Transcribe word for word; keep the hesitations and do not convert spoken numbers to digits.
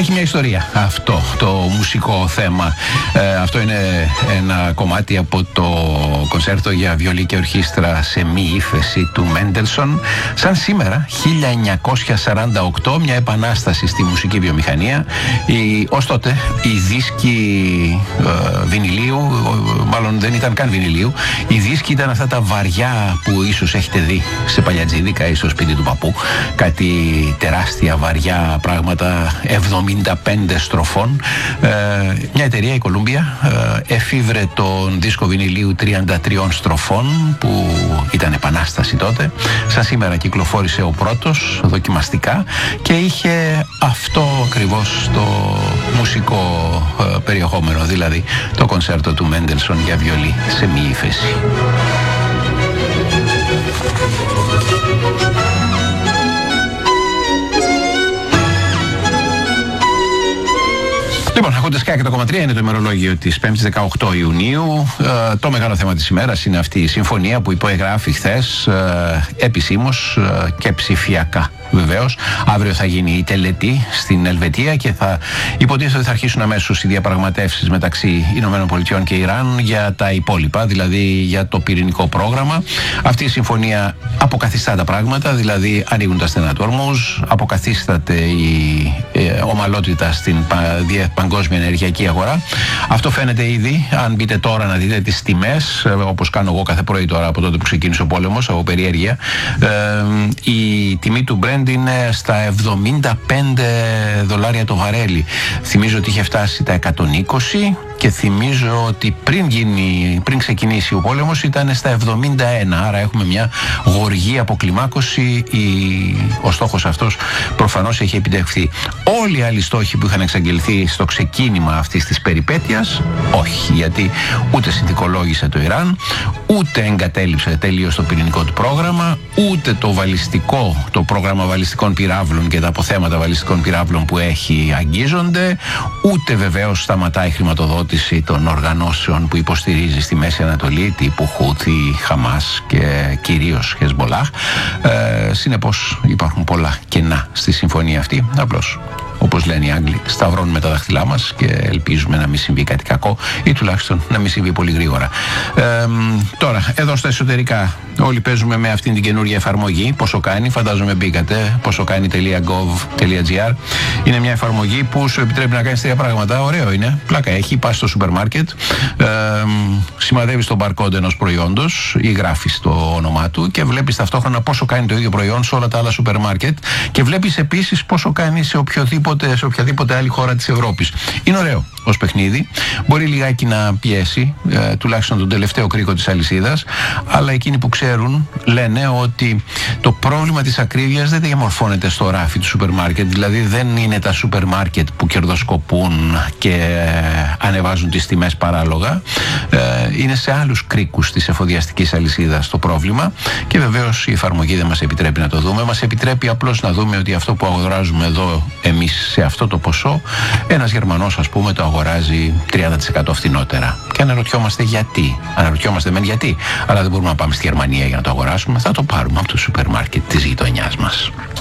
Έχει μια ιστορία αυτό το μουσικό θέμα. Ε, αυτό είναι ένα κομμάτι από το κονσέρτο για βιολί και ορχήστρα σε μη ύφεση του Μέντελσον. Σαν σήμερα, χίλια εννιακόσια σαράντα οκτώ, μια επανάσταση στη μουσική βιομηχανία. Η, ως τότε οι δίσκοι ε, βινιλίου, μάλλον δεν ήταν καν βινιλίου, οι δίσκοι ήταν αυτά τα βαριά που ίσως έχετε δει σε παλιατζίδικα ή στο σπίτι του παππού. Κάτι τεράστια βαριά πράγματα εβδομήντα πέντε στροφών. Ε, μια εταιρεία, η Κολούμπια, ε, εφήβρε τον δίσκο βινιλίου τριάντα τριών στροφών που ήταν επανάσταση τότε. Σαν σήμερα κυκλοφόρησε ο πρώτος δοκιμαστικά και είχε αυτό ακριβώς το μουσικό ε, περιεχόμενο, δηλαδή το κονσέρτο του Μέντελσον για βιολί σε μη ύφεση. Λοιπόν, ακούτε Sky εκατό κόμμα τρία, είναι το ημερολόγιο της πέμπτης δεκαοκτώ Ιουνίου. Ε, το μεγάλο θέμα της ημέρας είναι αυτή η συμφωνία που υπογράφει χθες ε, επισήμως ε, και ψηφιακά. Βεβαίως, αύριο θα γίνει η τελετή στην Ελβετία και θα υποτίθεται ότι θα αρχίσουν αμέσως οι διαπραγματεύσεις μεταξύ Ηνωμένων Πολιτειών και Ιράν για τα υπόλοιπα, δηλαδή για το πυρηνικό πρόγραμμα. Αυτή η συμφωνία αποκαθιστά τα πράγματα, δηλαδή ανοίγουν τα στενά του Ορμούζ, αποκαθίσταται η ε, ομαλότητα στην πα, παγκόσμια ενεργειακή αγορά. Αυτό φαίνεται ήδη, αν μπείτε τώρα να δείτε τις τιμές, όπως κάνω εγώ κάθε πρωί τώρα από τότε που ξεκίνησε ο πόλεμος, από περιέργεια. Ε, η τιμή του Brent είναι στα εβδομήντα πέντε δολάρια το βαρέλι. Θυμίζω ότι είχε φτάσει τα εκατόν είκοσι και θυμίζω ότι πριν, γίνει, πριν ξεκινήσει ο πόλεμος ήταν στα εβδομήντα ένα. Άρα έχουμε μια γοργή αποκλιμάκωση. Η, ο στόχος αυτός προφανώς έχει επιτευχθεί. Όλοι οι άλλοι στόχοι που είχαν εξαγγελθεί στο ξεκίνημα αυτής της περιπέτειας, όχι, γιατί ούτε συνθηκολόγησε το Ιράν, ούτε εγκατέλειψε τελείως το πυρηνικό του πρόγραμμα, ούτε το βαλιστικό, το πρόγραμμα βαλιστικών πυράβλων και τα αποθέματα βαλιστικών πυράβλων που έχει αγγίζονται, ούτε βεβαίως σταματάει η χρηματοδότηση των οργανώσεων που υποστηρίζει στη Μέση Ανατολή, τύπου Χούθι, Χαμάς και κυρίως Χεσμολάχ. Ε, συνεπώς υπάρχουν πολλά κενά στη συμφωνία αυτή. Απλώς, όπως λένε οι Άγγλοι, σταυρώνουμε τα δάχτυλά μας και ελπίζουμε να μην συμβεί κάτι κακό ή τουλάχιστον να μην συμβεί πολύ γρήγορα. Ε, τώρα, εδώ στα εσωτερικά, όλοι παίζουμε με αυτήν την καινούργια εφαρμογή. Πόσο κάνει, φαντάζομαι μπήκατε. πόσο κάνει τελεία γκοβ τελεία τζι άρ. Είναι μια εφαρμογή που σου επιτρέπει να κάνεις τρία πράγματα. Ωραίο είναι. Πλάκα έχει. Πας στο σούπερ μάρκετ, ε, σημαδεύεις τον barcode ενός προϊόντος ή γράφεις το όνομά του και βλέπεις ταυτόχρονα πόσο κάνει το ίδιο προϊόν σε όλα τα άλλα σούπερ μάρκετ και βλέπεις επίσης πόσο κάνει σε οποιοδήποτε, σε οποιαδήποτε άλλη χώρα της Ευρώπης. Είναι ωραίο ως παιχνίδι. Μπορεί λιγάκι να πιέσει, ε, τουλάχιστον τον τελευταίο κρίκο της αλυσίδας, αλλά εκείνοι που ξέρουν λένε ότι το πρόβλημα της ακρίβειας δεν διαμορφώνεται στο ράφι του σούπερ μάρκετ. Δηλαδή δεν είναι τα σούπερ μάρκετ που κερδοσκοπούν και ε, ανεβάζουν τις τιμές παράλογα. Ε, είναι σε άλλους κρίκους της εφοδιαστικής αλυσίδας το πρόβλημα και βεβαίως η εφαρμογή δεν μας επιτρέπει να το δούμε. Μας επιτρέπει απλώς να δούμε ότι αυτό που αγοράζουμε εδώ εμείς σε αυτό το ποσό, ένας Γερμανός ας πούμε το αγοράζει τριάντα τοις εκατό φθηνότερα. Και αναρωτιόμαστε γιατί. Αναρωτιόμαστε μεν γιατί, αλλά δεν μπορούμε να πάμε στη Γερμανία για να το αγοράσουμε. Θα το πάρουμε από το σούπερ μάρκετ της γειτονιάς μας.